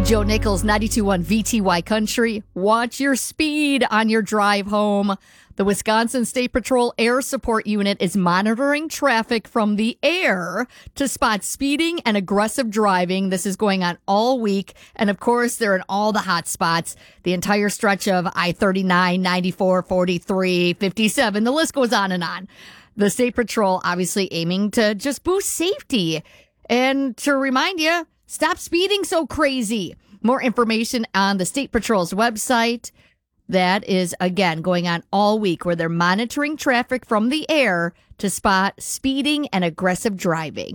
Joe Nichols, 92.1 VTY Country. Watch your speed on your drive home. The Wisconsin State Patrol Air Support Unit is monitoring traffic from the air to spot speeding and aggressive driving. This is going on all week. And of course, they're in all the hot spots, the entire stretch of I-39, 94, 43, 57. The list goes on and on. The State Patrol obviously aiming to just boost safety and to remind you, stop speeding so crazy. More information on the State Patrol's website. That is, again, going on all week where they're monitoring traffic from the air to spot speeding and aggressive driving.